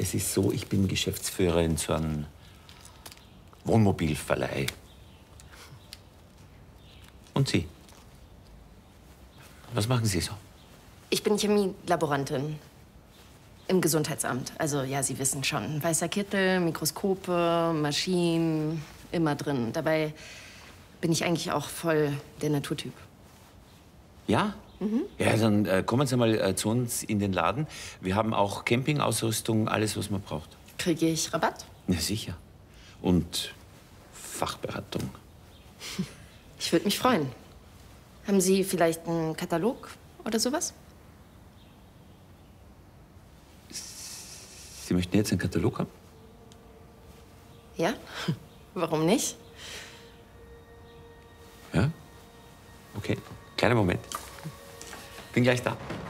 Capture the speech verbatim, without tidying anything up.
es ist so, ich bin Geschäftsführer in so einem Wohnmobilverleih. Und Sie? Was machen Sie so? Ich bin Chemielaborantin im Gesundheitsamt. Also, ja, Sie wissen schon. Weißer Kittel, Mikroskope, Maschinen, immer drin. Dabei bin ich eigentlich auch voll der Naturtyp. Ja? Mhm. Ja, dann äh, kommen Sie mal äh, zu uns in den Laden. Wir haben auch Campingausrüstung, alles, was man braucht. Kriege ich Rabatt? Ja, sicher. Und Fachberatung. Ich würde mich freuen. Haben Sie vielleicht einen Katalog oder sowas? Sie möchten jetzt einen Katalog haben? Ja? Warum nicht? Ja? Okay. Kleiner Moment. Bin gleich da.